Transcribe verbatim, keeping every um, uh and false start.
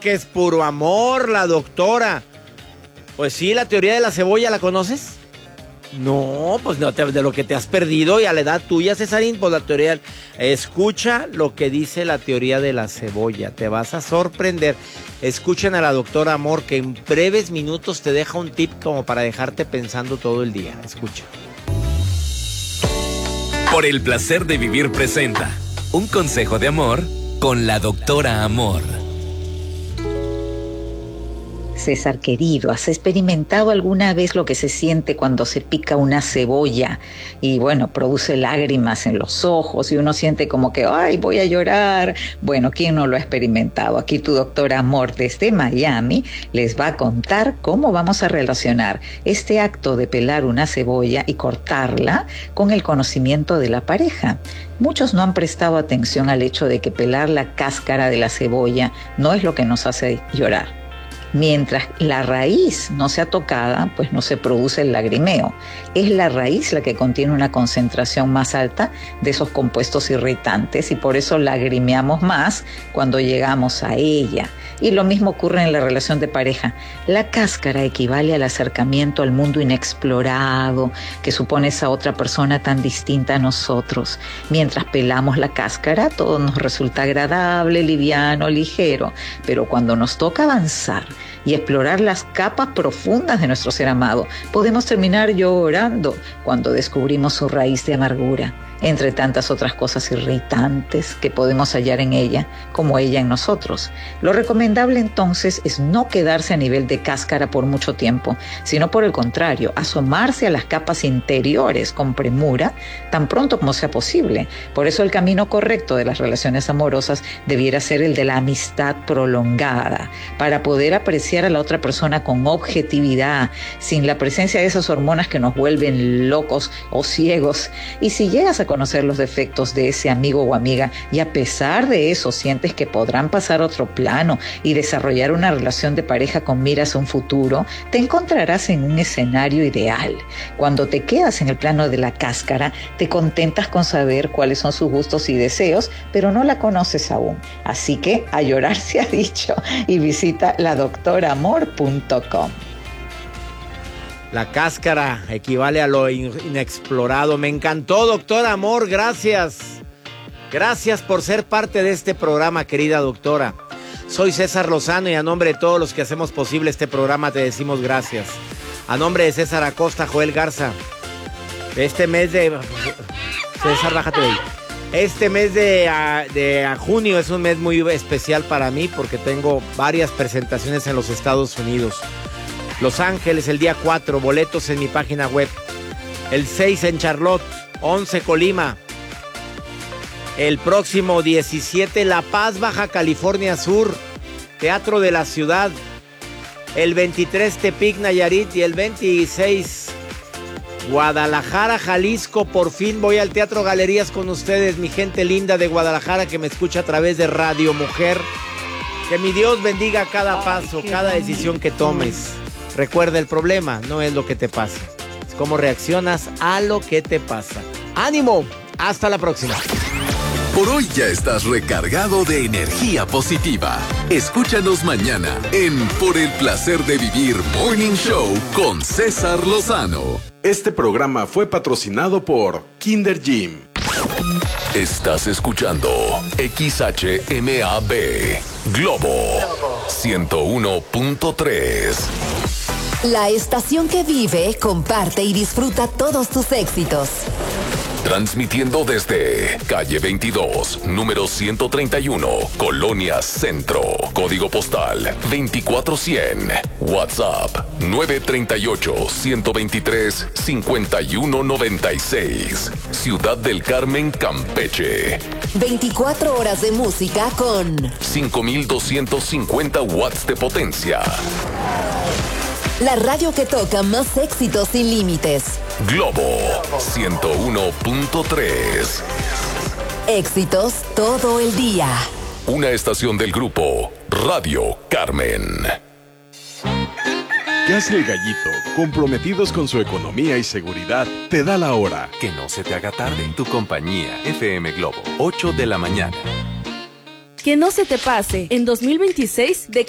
que es puro amor, la doctora. Pues sí, la teoría de la cebolla, ¿la conoces? No, pues no, te, de lo que te has perdido y a la edad tuya, Cesarín, pues la teoría... Escucha lo que dice la teoría de la cebolla, te vas a sorprender. Escuchen a la doctora Amor, que en breves minutos te deja un tip como para dejarte pensando todo el día. Escucha. Por el placer de vivir presenta un consejo de amor con la doctora Amor. César querido, ¿has experimentado alguna vez lo que se siente cuando se pica una cebolla y bueno, produce lágrimas en los ojos y uno siente como que ¡ay, voy a llorar! Bueno, ¿quién no lo ha experimentado? Aquí tu doctora Amor desde Miami les va a contar cómo vamos a relacionar este acto de pelar una cebolla y cortarla con el conocimiento de la pareja. Muchos no han prestado atención al hecho de que pelar la cáscara de la cebolla no es lo que nos hace llorar. Mientras la raíz no sea tocada, pues no se produce el lagrimeo. Es la raíz la que contiene una concentración más alta de esos compuestos irritantes y por eso lagrimeamos más cuando llegamos a ella. Y lo mismo ocurre en la relación de pareja. La cáscara equivale al acercamiento al mundo inexplorado que supone esa otra persona tan distinta a nosotros. Mientras pelamos la cáscara, todo nos resulta agradable, liviano, ligero. Pero cuando nos toca avanzar y explorar las capas profundas de nuestro ser amado, podemos terminar llorando cuando descubrimos su raíz de amargura, entre tantas otras cosas irritantes que podemos hallar en ella, como ella en nosotros. Lo recomendable entonces es no quedarse a nivel de cáscara por mucho tiempo, sino por el contrario, asomarse a las capas interiores con premura, tan pronto como sea posible. Por eso el camino correcto de las relaciones amorosas debiera ser el de la amistad prolongada, para poder apreciar a la otra persona con objetividad, sin la presencia de esas hormonas que nos vuelven locos o ciegos. Y si llegas a conocer los defectos de ese amigo o amiga y a pesar de eso sientes que podrán pasar a otro plano y desarrollar una relación de pareja con miras a un futuro, te encontrarás en un escenario ideal. Cuando te quedas en el plano de la cáscara, te contentas con saber cuáles son sus gustos y deseos, pero no la conoces aún. Así que a llorar se ha dicho y visita la doctora amor punto com. La cáscara equivale a lo inexplorado. Me encantó, doctora Amor, gracias. Gracias por ser parte de este programa, querida doctora. Soy César Lozano y a nombre de todos los que hacemos posible este programa te decimos gracias. A nombre de César Acosta, Joel Garza. Este mes de... César, bájate de ahí. Este mes de, uh, de uh, junio es un mes muy especial para mí porque tengo varias presentaciones en los Estados Unidos. Los Ángeles el día cuatro, boletos en mi página web. El seis en Charlotte, once Colima. El próximo diecisiete La Paz, Baja California Sur, Teatro de la Ciudad. El veintitrés Tepic, Nayarit y el veintiséis Guadalajara, Jalisco. Por fin voy al Teatro Galerías con ustedes, mi gente linda de Guadalajara que me escucha a través de Radio Mujer. Que mi Dios bendiga cada paso, cada decisión que tomes. Recuerda, el problema no es lo que te pasa, es cómo reaccionas a lo que te pasa. ¡Ánimo! ¡Hasta la próxima! Por hoy ya estás recargado de energía positiva. Escúchanos mañana en Por el Placer de Vivir Morning Show con César Lozano. Este programa fue patrocinado por Kinder Gym. Estás escuchando X H M A B Globo ciento uno punto tres. La estación que vive, comparte y disfruta todos tus éxitos. Transmitiendo desde calle veintidós, número ciento treinta y uno, Colonia Centro. Código postal veinticuatro cien. WhatsApp nueve tres ocho, uno dos tres, cinco uno nueve seis. Ciudad del Carmen, Campeche. veinticuatro horas de música con cinco mil doscientos cincuenta watts de potencia. La radio que toca más éxitos sin límites. Globo ciento uno punto tres. Éxitos todo el día. Una estación del grupo Radio Carmen. ¿Qué hace el Gallito? Comprometidos con su economía y seguridad, te da la hora. Que no se te haga tarde. Tu compañía F M Globo, ocho de la mañana. Que no se te pase. En dos mil veintiséis, de